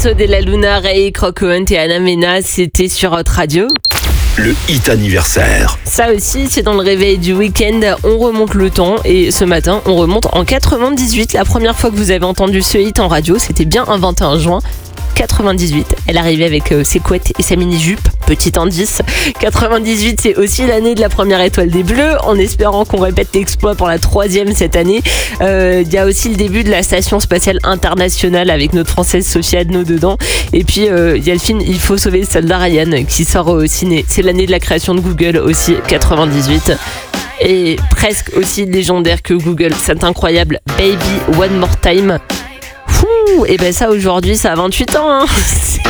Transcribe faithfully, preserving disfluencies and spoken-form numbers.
Lorenzo Della Luna, Ray Crocohunt et Anna Mena, c'était sur Hot Radio. Le hit anniversaire. Ça aussi, c'est dans le réveil du week-end. On remonte le temps et ce matin, on remonte en quatre-vingt-dix-huit. La première fois que vous avez entendu ce hit en radio, c'était bien un vingt et un juin quatre-vingt-dix-huit. Elle arrivait avec euh, ses couettes et sa mini-jupe. Petit indice. quatre-vingt-dix-huit, c'est aussi l'année de la première étoile des Bleus, en espérant qu'on répète l'exploit pour la troisième cette année. Il euh, y a aussi le début de la station spatiale internationale avec notre française Sophie Adno dedans. Et puis, il euh, y a le film Il faut sauver le soldat Ryan qui sort au ciné. C'est l'année de la création de Google aussi, quatre-vingt-dixhuit. Et presque aussi légendaire que Google. C'est incroyable. Baby One More Time. Ouh, et ben ça aujourd'hui ça a vingt-huit ans hein.